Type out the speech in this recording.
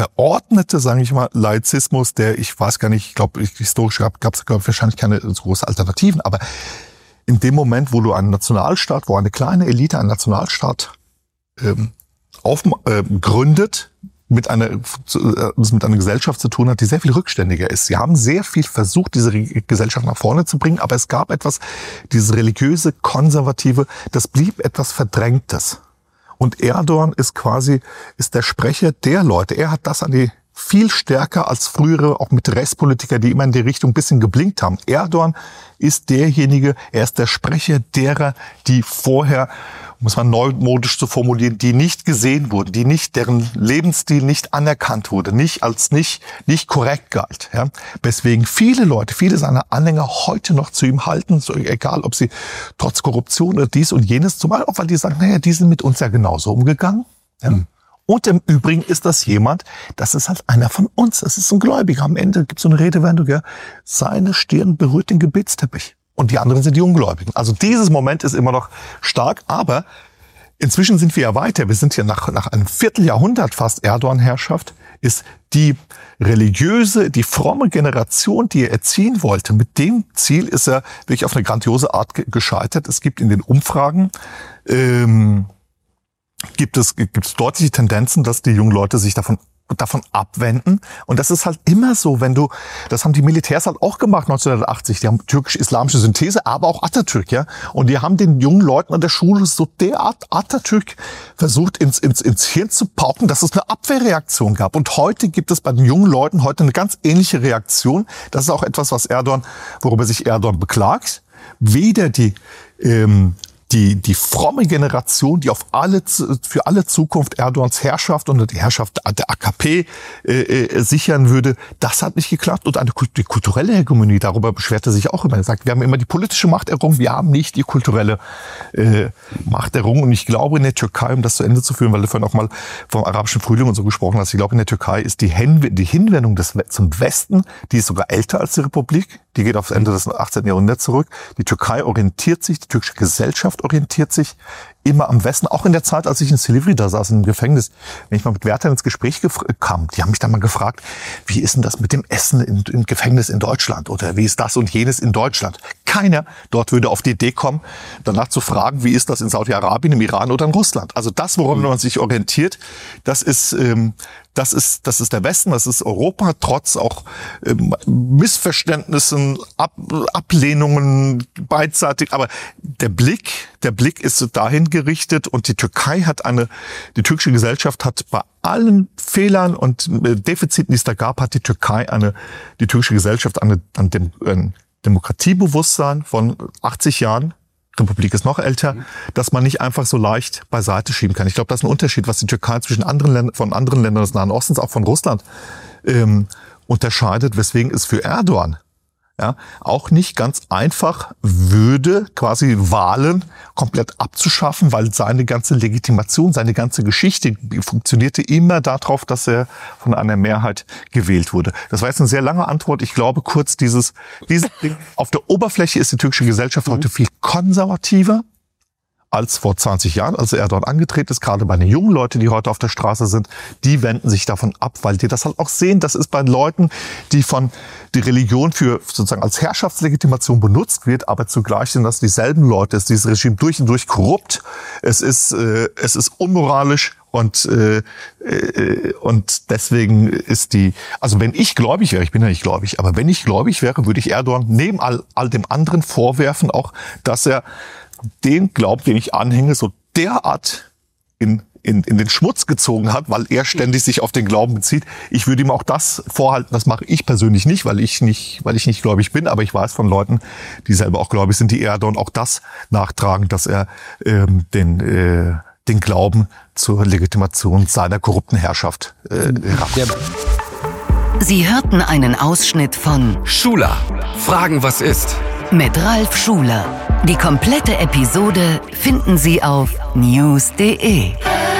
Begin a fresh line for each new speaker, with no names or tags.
verordnete, sage ich mal, Laizismus, der, ich weiß gar nicht, ich glaube, historisch gab es wahrscheinlich keine so große Alternativen, aber in dem Moment, wo du einen Nationalstaat, wo eine kleine Elite einen Nationalstaat gründet, mit einer Gesellschaft zu tun hat, die sehr viel rückständiger ist. Sie haben sehr viel versucht, diese Gesellschaft nach vorne zu bringen, aber es gab etwas, dieses religiöse, konservative, das blieb etwas Verdrängtes. Und Erdogan ist der Sprecher der Leute. Er hat das viel stärker als frühere, auch mit Rechtspolitiker, die immer in die Richtung ein bisschen geblinkt haben. Erdogan ist derjenige, er ist der Sprecher derer, die vorher, um es mal neumodisch zu formulieren, die nicht gesehen wurden, deren Lebensstil nicht anerkannt wurde, nicht korrekt galt. Ja? Weswegen viele seiner Anhänger heute noch zu ihm halten, so egal ob sie trotz Korruption oder dies und jenes, zumal auch weil die sagen, naja, die sind mit uns ja genauso umgegangen. Ja? Und im Übrigen ist das jemand, das ist halt einer von uns, das ist ein Gläubiger. Am Ende gibt es so eine Redewendung, ja, seine Stirn berührt den Gebetsteppich. Und die anderen sind die Ungläubigen. Also dieses Moment ist immer noch stark, aber inzwischen sind wir ja weiter. Wir sind ja nach einem Vierteljahrhundert fast Erdogan-Herrschaft, ist die religiöse, die fromme Generation, die er erziehen wollte. Mit dem Ziel ist er wirklich auf eine grandiose Art gescheitert. Es gibt in den Umfragen gibt es deutliche Tendenzen, dass die jungen Leute sich davon abwenden. Und das ist halt immer so, das haben die Militärs halt auch gemacht 1980. Die haben türkisch-islamische Synthese, aber auch Atatürk, ja. Und die haben den jungen Leuten an der Schule so derart Atatürk versucht ins Hirn zu pauken, dass es eine Abwehrreaktion gab. Und heute gibt es bei den jungen Leuten eine ganz ähnliche Reaktion. Das ist auch etwas, worüber sich Erdogan beklagt. Weder die fromme Generation, die für alle Zukunft Erdogans Herrschaft und die Herrschaft der AKP sichern würde, das hat nicht geklappt. Und die kulturelle Hegemonie, darüber beschwerte sich auch immer. Er sagt, wir haben immer die politische Macht errungen, wir haben nicht die kulturelle Macht errungen. Und ich glaube in der Türkei, um das zu Ende zu führen, weil du vorhin auch mal vom arabischen Frühling und so gesprochen hast, ich glaube in der Türkei ist die Hinwendung zum Westen, die ist sogar älter als die Republik, die geht aufs Ende des 18. Jahrhunderts zurück. Die Türkei orientiert sich, die türkische Gesellschaft orientiert sich immer am Westen. Auch in der Zeit, als ich in Silivri da saß, im Gefängnis, wenn ich mal mit Wärtern ins Gespräch kam, die haben mich dann mal gefragt, wie ist denn das mit dem Essen im Gefängnis in Deutschland? Oder wie ist das und jenes in Deutschland? Keiner dort würde auf die Idee kommen, danach zu fragen, wie ist das in Saudi-Arabien, im Iran oder in Russland? Also das, woran man sich orientiert, das ist der Westen, das ist Europa, trotz auch Missverständnissen, Ablehnungen beidseitig. Aber der Blick ist so dahin gerichtet und die die türkische Gesellschaft hat bei allen Fehlern und Defiziten, die es da gab, hat die türkische Gesellschaft an dem Demokratiebewusstsein von 80 Jahren, Republik ist noch älter, dass man nicht einfach so leicht beiseite schieben kann. Ich glaube, das ist ein Unterschied, was die Türkei von anderen Ländern des Nahen Ostens, auch von Russland, unterscheidet, weswegen es für Erdogan auch nicht ganz einfach würde, quasi Wahlen komplett abzuschaffen, weil seine ganze Legitimation, seine ganze Geschichte funktionierte immer darauf, dass er von einer Mehrheit gewählt wurde. Das war jetzt eine sehr lange Antwort. Ich glaube kurz, dieses Ding. Auf der Oberfläche ist die türkische Gesellschaft heute viel konservativer als vor 20 Jahren, als Erdogan angetreten ist. Gerade bei den jungen Leuten, die heute auf der Straße sind, die wenden sich davon ab, weil die das halt auch sehen. Das ist bei Leuten, die Religion für sozusagen als Herrschaftslegitimation benutzt wird, aber zugleich sind das dieselben Leute. Es ist dieses Regime durch und durch korrupt. Es ist unmoralisch und deswegen ist also wenn ich gläubig wäre, ich bin ja nicht gläubig, aber wenn ich gläubig wäre, würde ich Erdogan neben all dem anderen vorwerfen, auch, dass er den Glauben, den ich anhänge, so derart in den Schmutz gezogen hat, weil er ständig sich auf den Glauben bezieht. Ich würde ihm auch das vorhalten, das mache ich persönlich nicht, weil ich nicht gläubig bin, aber ich weiß von Leuten, die selber auch gläubig sind, die Erdogan auch das nachtragen, dass er den Glauben zur Legitimation seiner korrupten Herrschaft
Sie hörten einen Ausschnitt von
Schuler. Fragen, was ist?
Mit Ralf Schuler. Die komplette Episode finden Sie auf news.de.